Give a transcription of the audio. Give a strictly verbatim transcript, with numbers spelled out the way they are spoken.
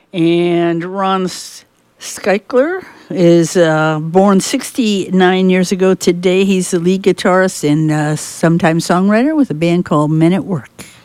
And Ron S- Skycler is uh, born sixty-nine years ago today. He's the lead guitarist and uh, sometime songwriter with a band called Men at Work.